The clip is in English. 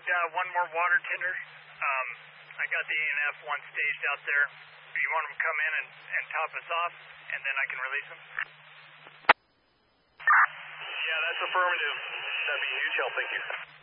one more water tender. I got the A&F one staged out there. Do you want them to come in and top us off, and then I can release them? Yeah, that's affirmative. That'd be huge help, thank you.